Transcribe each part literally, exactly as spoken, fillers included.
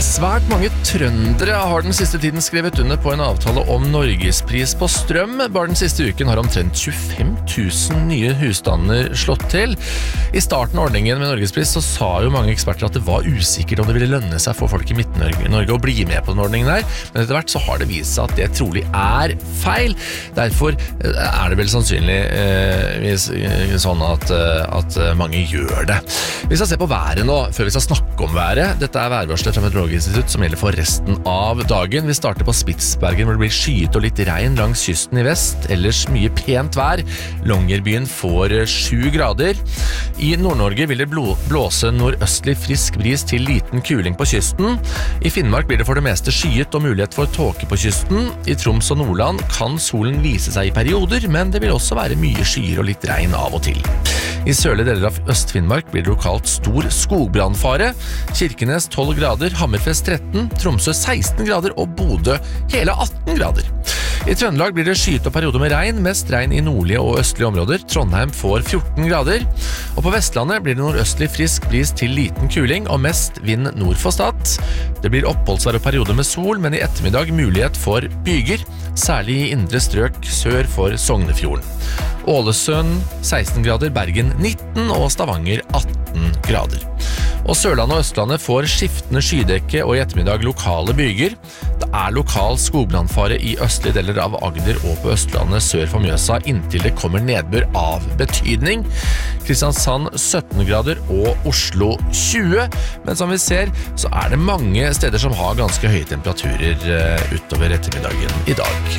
Svært mange trøndere har den siste tiden skrevet under på en avtale om Norgespris på strøm. Bare den siste uken har omtrent tjuefem tusen nye husstander slått til. I starten av ordningen med Norgespris så sa jo mange eksperter at det var usikkert om det ville lønne seg for folk i Midt-Norge å bli med på den ordningen her, men etter hvert så har det vist seg at det trolig er feil. Derfor er det vel sannsynlig eh, sånn at, at mange gjør det. Vi skal se på været nå, før vi skal snakke om været. Dette er værvarslet fra Meteorologisk institutt som gjelder for resten av dagen. Vi starter på Spitsbergen, hvor det blir skyet og litt regn langs kysten i vest. Ellers mye pent vær. Longyearbyen får sju grader. I Nord-Norge vil det blåse nordøstlig frisk bris til liten kuling på kysten. I Finnmark blir det for det meste skyet og mulighet for tåke på kysten. I Troms og Nordland kan solen vise seg i perioder, men det vil også være mye skyer og litt regn av og til. I sørlige deler av Øst-Finnmark blir det lokalt stor skogbrannfare. Kirkenes tolv grader, Hammerfest tretten, Tromsø seksten grader og Bodø hele atten grader. I Trøndelag blir det skyet og perioder med regn, mest regn i nordlige og østlige områder. Trondheim får fjorten grader. Og på Vestlandet blir det nordøstlig frisk bris til liten kuling og mest vind nord for Stad. Det blir oppholdsvær og perioder med sol, men i ettermiddag mulighet for byger, særlig i indre strøk sør for Sognefjorden. Ålesund seksten grader, Bergen nitten og Stavanger atten grader. Og Sørlandet og Østlandet får skiftende skydekke og i ettermiddag lokale byger. Det er lokal skogbrannfare i østlige deler av Agder og på Østlandet sør for Mjøsa inntil det kommer nedbør av betydning. Kristiansand sytten grader og Oslo tjue. Men som vi ser så er det mange steder som har ganske høye temperaturer utover ettermiddagen i dag.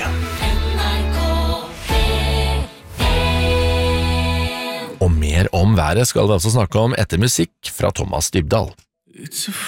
Og mer om været skal vi altså snakke om etter musikk fra Thomas Dybdahl.